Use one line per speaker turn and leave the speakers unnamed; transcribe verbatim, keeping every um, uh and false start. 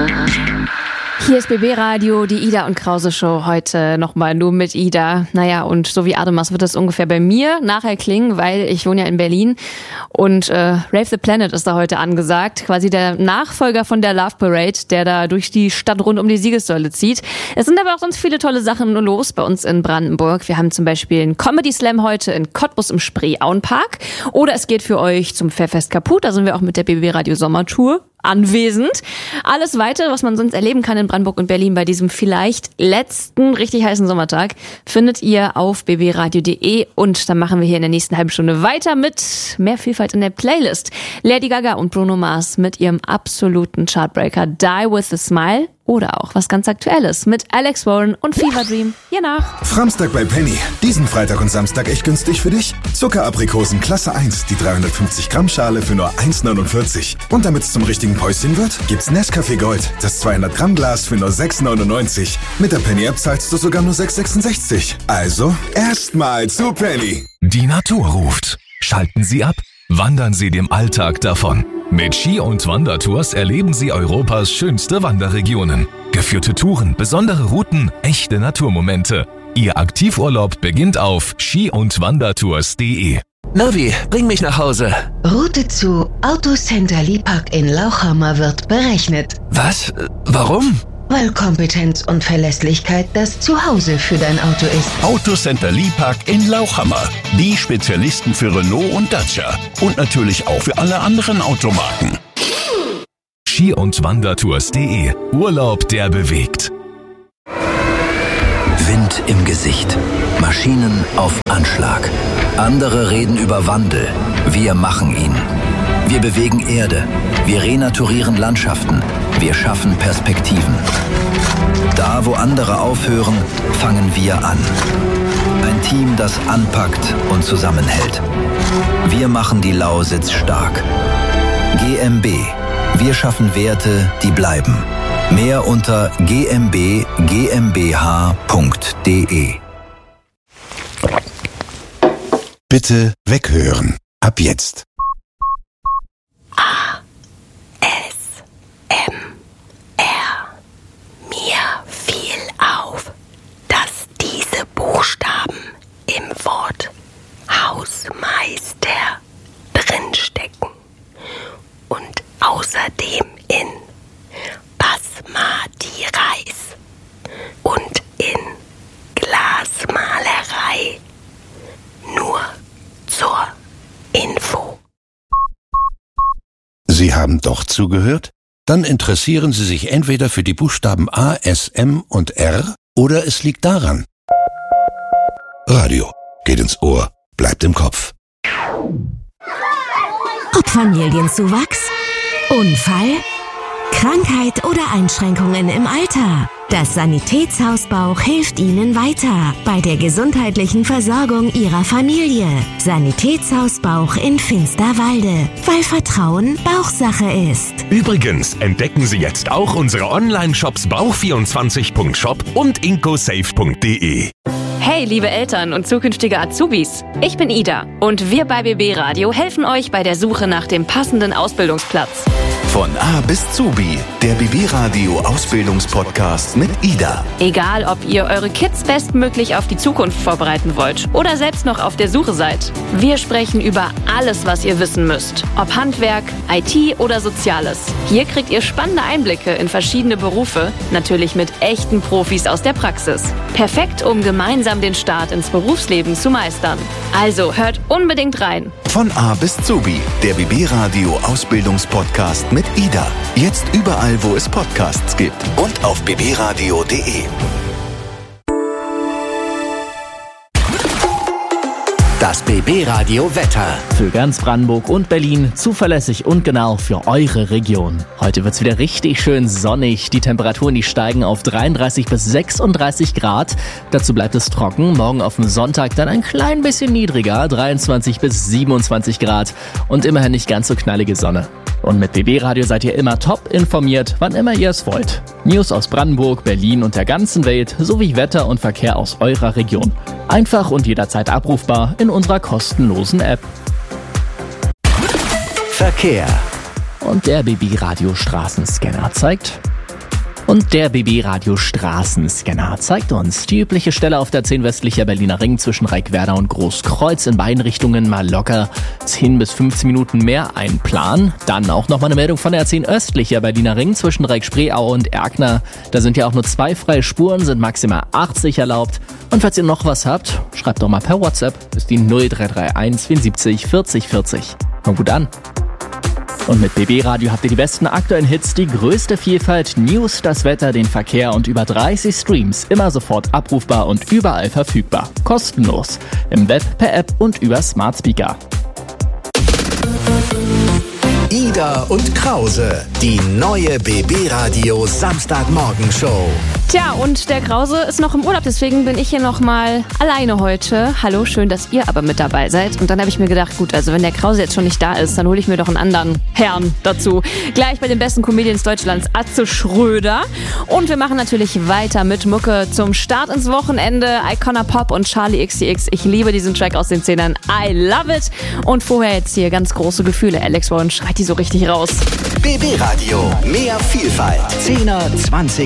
Hier ist B B Radio, die Ida und Krause Show, heute nochmal nur mit Ida. Naja, und so wie Ademas wird das ungefähr bei mir nachher klingen, weil ich wohne ja in Berlin und äh, Rave the Planet ist da heute angesagt. Quasi der Nachfolger von der Love Parade, der da durch die Stadt rund um die Siegessäule zieht. Es sind aber auch sonst viele tolle Sachen los bei uns in Brandenburg. Wir haben zum Beispiel einen Comedy Slam heute in Cottbus im Spreeauenpark. Oder es geht für euch zum Fairfest Kaput, da sind wir auch mit der B B Radio Sommertour anwesend. Alles weitere, was man sonst erleben kann in Brandenburg und Berlin bei diesem vielleicht letzten richtig heißen Sommertag, findet ihr auf b b radio punkt d e und dann machen wir hier in der nächsten halben Stunde weiter mit mehr Vielfalt in der Playlist. Lady Gaga und Bruno Mars mit ihrem absoluten Chartbreaker Die With A Smile oder auch was ganz Aktuelles mit Alex Warren und Fever Dream. Je nach.
Framstag bei Penny. Diesen Freitag und Samstag echt günstig für dich. Zuckeraprikosen Klasse eins, die dreihundertfünfzig Gramm Schale für nur eins neunundvierzig. Und damit es zum richtigen Päuschen wird, gibt's Nescafé Gold, das zweihundert Gramm Glas für nur sechs neunundneunzig. Mit der Penny App zahlst du sogar nur sechs sechsundsechzig. Also erstmal zu Penny.
Die Natur ruft. Schalten Sie ab. Wandern Sie dem Alltag davon. Mit Ski- und Wandertours erleben Sie Europas schönste Wanderregionen. Geführte Touren, besondere Routen, echte Naturmomente. Ihr Aktivurlaub beginnt auf ski und wandertours punkt de.
Navi, bring mich nach Hause.
Route zu Autocenter Liebhack in Lauchhammer wird berechnet.
Was? Warum?
Weil Kompetenz und Verlässlichkeit das Zuhause für dein Auto ist.
Autocenter Liebhack in Lauchhammer. Die Spezialisten für Renault und Dacia. Und natürlich auch für alle anderen Automarken.
ski und wandertours punkt de. Urlaub, der bewegt.
Wind im Gesicht. Maschinen auf Anschlag. Andere reden über Wandel. Wir machen ihn. Wir bewegen Erde. Wir renaturieren Landschaften. Wir schaffen Perspektiven. Da, wo andere aufhören, fangen wir an. Ein Team, das anpackt und zusammenhält. Wir machen die Lausitz stark. G M B. Wir schaffen Werte, die bleiben. Mehr unter g m b g m b h punkt d e.
Bitte weghören. Ab jetzt.
A, S, M, R. Mir fiel auf, dass diese Buchstaben im Wort Hausmeister drinstecken und außerdem in Basmati Reis und in Glasmalerei. Nur zur Info.
Sie haben doch zugehört? Dann interessieren Sie sich entweder für die Buchstaben A, S, M und R oder es liegt daran. Radio geht ins Ohr, bleibt im Kopf.
Ob Familienzuwachs, Unfall, Krankheit oder Einschränkungen im Alter. Das Sanitätshaus Bauch hilft Ihnen weiter bei der gesundheitlichen Versorgung Ihrer Familie. Sanitätshaus Bauch in Finsterwalde, weil Vertrauen Bauchsache ist.
Übrigens entdecken Sie jetzt auch unsere Online-Shops bauch vierundzwanzig punkt shop und incosafe punkt de.
Hey, liebe Eltern und zukünftige Azubis, ich bin Ida und wir bei B B Radio helfen euch bei der Suche nach dem passenden Ausbildungsplatz.
Von A bis Zubi, der B B Radio Ausbildungspodcast mit Ida.
Egal, ob ihr eure Kids bestmöglich auf die Zukunft vorbereiten wollt oder selbst noch auf der Suche seid. Wir sprechen über alles, was ihr wissen müsst. Ob Handwerk, I T oder Soziales. Hier kriegt ihr spannende Einblicke in verschiedene Berufe, natürlich mit echten Profis aus der Praxis. Perfekt, um gemeinsam den Start ins Berufsleben zu meistern. Also hört unbedingt rein.
Von A bis Zubi, der B B Radio Ausbildungspodcast mit Ida. Jetzt überall, wo es Podcasts gibt und auf b b radio punkt de.
Das B B Radio Wetter. Für ganz Brandenburg und Berlin zuverlässig und genau für eure Region. Heute wird's wieder richtig schön sonnig. Die Temperaturen, die steigen auf dreiunddreißig bis sechsunddreißig Grad. Dazu bleibt es trocken. Morgen auf dem Sonntag dann ein klein bisschen niedriger, dreiundzwanzig bis siebenundzwanzig Grad und immerhin nicht ganz so knallige Sonne. Und mit B B Radio seid ihr immer top informiert, wann immer ihr es wollt. News aus Brandenburg, Berlin und der ganzen Welt sowie Wetter und Verkehr aus eurer Region. Einfach und jederzeit abrufbar in unserer kostenlosen App. Verkehr. Und der B B Radio Straßenscanner zeigt Und der B B-Radio Straßenscanner zeigt uns die übliche Stelle auf der zehn westlicher Berliner Ring zwischen Reckwerder und Großkreuz. In beiden Richtungen mal locker zehn bis fünfzehn Minuten mehr einplanen. Dann auch nochmal eine Meldung von der zehn östlicher Berliner Ring zwischen Reck-Spreeau und Erkner. Da sind ja auch nur zwei freie Spuren, sind maximal achtzig erlaubt. Und falls ihr noch was habt, schreibt doch mal per WhatsApp. Das ist die null drei drei eins vierundsiebzig vierzig vierzig. Kommt gut an. Und mit B B-Radio habt ihr die besten aktuellen Hits, die größte Vielfalt, News, das Wetter, den Verkehr und über dreißig Streams. Immer sofort abrufbar und überall verfügbar. Kostenlos. Im Web, per App und über Smart Speaker.
Ida und Krause, die neue B B-Radio Samstagmorgenshow.
Tja, und der Krause ist noch im Urlaub, deswegen bin ich hier nochmal alleine heute. Hallo, schön, dass ihr aber mit dabei seid. Und dann habe ich mir gedacht, gut, also wenn der Krause jetzt schon nicht da ist, dann hole ich mir doch einen anderen Herrn dazu. Gleich bei den besten Comedians Deutschlands, Atze Schröder. Und wir machen natürlich weiter mit Mucke zum Start ins Wochenende. Icona Pop und Charlie X C X. Ich liebe diesen Track aus den Zehnern. I love it. Und vorher jetzt hier ganz große Gefühle. Alex Warren schreit die so richtig raus.
B B-Radio, mehr Vielfalt. Zehner, zwanzig